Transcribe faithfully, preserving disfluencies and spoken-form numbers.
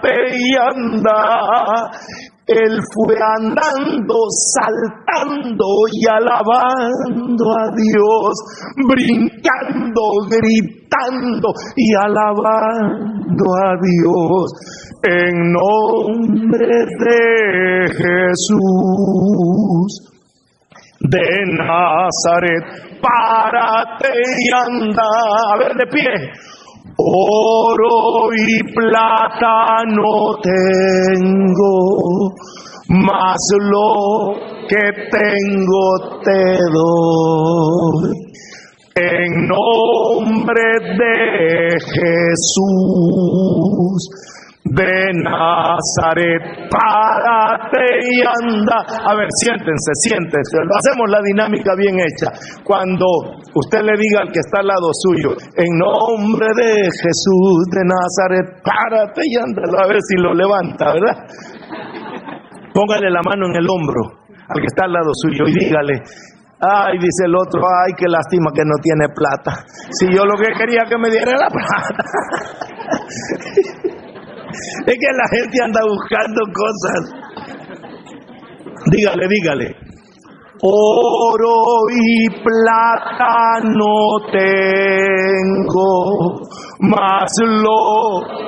y anda. Él fue andando, saltando y alabando a Dios, brincando, gritando y alabando a Dios, en nombre de Jesús de Nazaret. Párate y anda, a ver, de pie. Oro y plata no tengo, mas lo que tengo te doy. En nombre de Jesús de Nazaret, párate y anda. A ver, siéntense, siéntense. Lo hacemos la dinámica bien hecha. Cuando usted le diga al que está al lado suyo, en nombre de Jesús de Nazaret, párate y anda. A ver si lo levanta, ¿verdad? Póngale la mano en el hombro al que está al lado suyo y dígale: ay, dice el otro, ay, qué lástima que no tiene plata. Si yo lo que quería que me diera la plata. Es que la gente anda buscando cosas. Dígale, dígale. Oro y plata no tengo, mas lo